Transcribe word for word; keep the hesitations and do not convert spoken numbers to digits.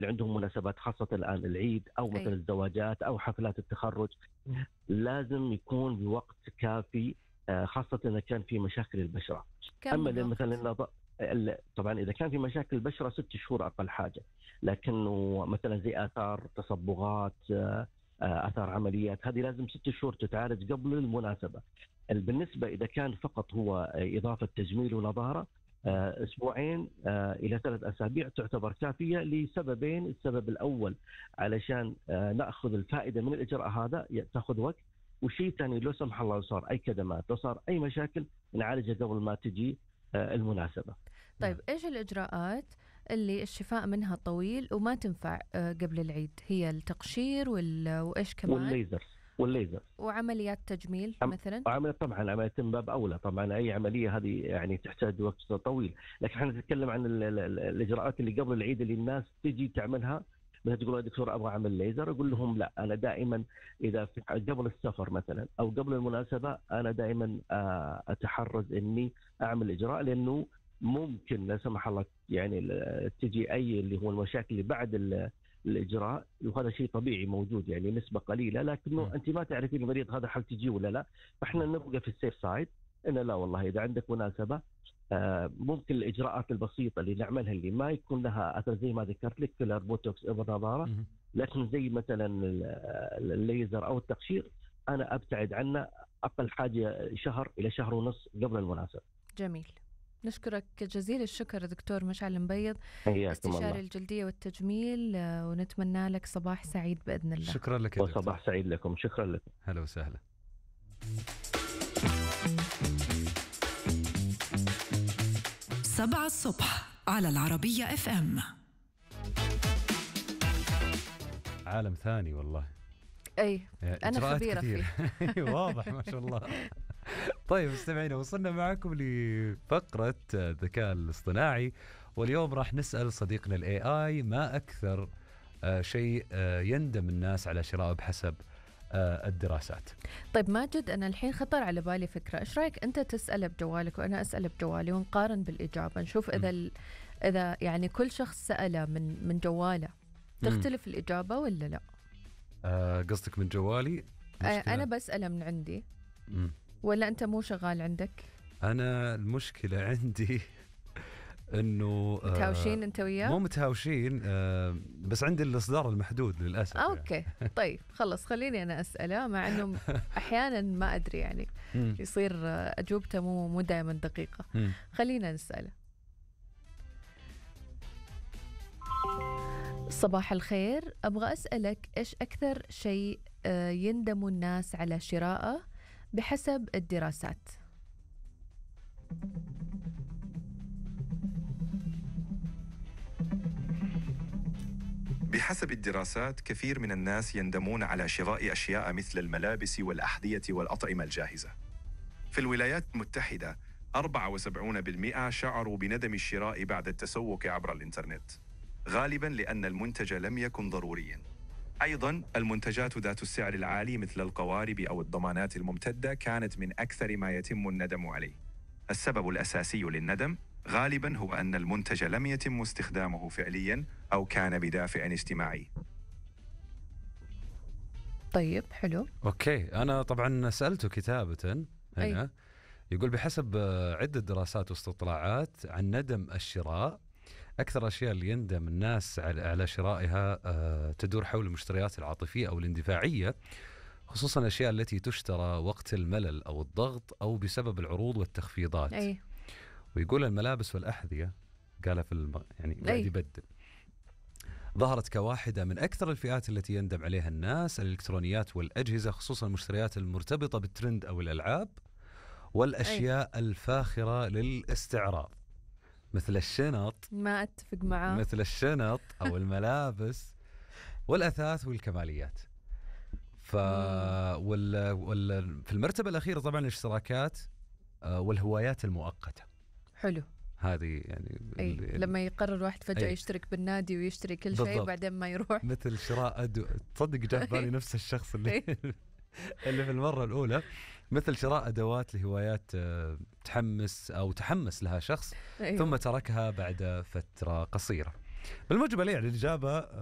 اللي عندهم مناسبات خاصة الآن العيد أو مثلا أي. الزواجات أو حفلات التخرج، لازم يكون بوقت كافي، آه، خاصة إذا كان في مشاكل البشرة. كم أما الوقت؟ مثلا النظ- ال- طبعا إذا كان في مشاكل البشرة ست شهور أقل حاجة، لكنه مثلا زي آثار تصبغات، آه، آه، آثار عمليات، هذه لازم ست شهور تتعالج قبل المناسبة. بالنسبة إذا كان فقط هو إضافة تجميل ونظارة، آه، أسبوعين آه، إلى ثلاث أسابيع تعتبر كافية لسببين. السبب الأول علشان آه، نأخذ الفائدة من الإجراء هذا تأخذ وقت، وشيء ثاني لو سمح الله صار أي كدمات، لو صار أي مشاكل نعالجها قبل ما تجي آه، المناسبة. طيب إيش الإجراءات اللي الشفاء منها طويل وما تنفع آه، قبل العيد؟ هي التقشير وال... وإيش كمان؟ والليزر والليزر وعمليات تجميل عم- مثلا؟ عملية طبعا عملية من باب أولى، طبعا أي عملية هذه يعني تحتاج وقت طويل، لكن احنا نتكلم عن ال- ال- ال- الإجراءات اللي قبل العيد اللي الناس تجي تعملها. مثلا تقول يا دكتور أبغى أعمل ليزر، أقول لهم لا، أنا دائما إذا في قبل السفر مثلا أو قبل المناسبة أنا دائما آه، أتحرز إني أعمل إجراء، لأنه ممكن لا سمح الله يعني ال- تجي أي اللي هو المشاكل اللي بعد ال- الإجراء، وهذا شيء طبيعي موجود، يعني نسبة قليلة، لكنه م. أنت ما تعرفين المريض هذا حل تجي ولا لا. فإحنا نبقى في السيف سايد، إن لا والله إذا عندك مناسبة آه، ممكن الإجراءات البسيطة اللي نعملها اللي ما يكون لها أثر زي ما ذكرت لك، فيلر، بوتوكس، إبر نظارة، مهم. لكن زي مثلا ال- الليزر أو التقشير أنا أبتعد عنه أقل حاجة شهر إلى شهر ونص قبل المناسبة. جميل. نشكرك جزيل الشكر دكتور مشعل المبيض، حياكم استشاري الله، الجلدية والتجميل، آه، ونتمنى لك صباح سعيد بإذن الله. شكرا لك يا دكتور. وصباح سعيد لكم. شكرا لكم. هلا وسهلا. سبعة الصبح على العربية اف ام. عالم ثاني والله. أي يعني أنا إجراءات خبيرة كثير. فيه. واضح ما شاء الله. طيب مستمعينا، وصلنا معكم لفقرة الذكاء الاصطناعي، واليوم راح نسأل صديقنا الاي اي ما أكثر آه شيء آه يندم الناس على شرائه بحسب آه الدراسات. طيب ماجد، أنا الحين خطر على بالي فكرة، إيش رأيك أنت تسأله بجوالك وأنا أسأله بجوالي ونقارن بالإجابة، نشوف إذا ال... إذا يعني كل شخص سأله من من جواله تختلف م. الإجابة ولا لا؟ آه قصدك من جوالي؟ آه أنا بسأله من عندي م. ولا أنت مو شغال عندك؟ أنا المشكلة عندي إنه آه متهاوشين أنت وياه؟ مو متهاوشين، آه بس عندي الإصدار المحدود للأسف. آه أوكي يعني. طيب خلص خليني أنا أسأله، مع أنه أحيانا ما أدري يعني يصير أجوبته مو مو دائما دقيقة. خلينا نسأله. صباح الخير، أبغى أسألك إيش أكثر شيء يندم الناس على شرائه بحسب الدراسات؟ بحسب الدراسات كثير من الناس يندمون على شراء أشياء مثل الملابس والأحذية والأطعمة الجاهزة. في الولايات المتحدة أربعة وسبعين بالمئة شعروا بندم الشراء بعد التسوق عبر الإنترنت، غالباً لأن المنتج لم يكن ضرورياً. أيضاً المنتجات ذات السعر العالي مثل القوارب أو الضمانات الممتدة كانت من أكثر ما يتم الندم عليه. السبب الأساسي للندم غالباً هو أن المنتج لم يتم استخدامه فعلياً أو كان بدافع اجتماعي. طيب حلو. أوكي، أنا طبعاً سألته كتابة هنا. أي. يقول بحسب عدة دراسات واستطلاعات عن ندم الشراء، أكثر أشياء اللي يندم الناس على شرائها تدور حول المشتريات العاطفية أو الاندفاعية، خصوصاً الأشياء التي تشترى وقت الملل أو الضغط أو بسبب العروض والتخفيضات. أي. ويقول الملابس والأحذية، قال في الم... يعني قاعد يبدل، ظهرت كواحدة من أكثر الفئات التي يندم عليها الناس. الإلكترونيات والأجهزة، خصوصاً المشتريات المرتبطة بالترند أو الألعاب، والأشياء أي. الفاخرة للاستعراض مثل الشنط، ما أتفق معاه، مثل الشنط أو الملابس والأثاث والكماليات. ف وال... وال... في المرتبة الأخيرة طبعاً الاشتراكات والهوايات المؤقتة. حلو. هذه يعني أي. لما يقرر واحد فجأة أي. يشترك بالنادي ويشتري كل شيء وبعدين ما يروح، مثل شراء أدو... تصدق جاب بالي نفس الشخص اللي اللي في المرة الأولى، مثل شراء أدوات لهوايات تحمس أو تحمس لها شخص أيوه. ثم تركها بعد فترة قصيرة. بالمجمل يعني الإجابة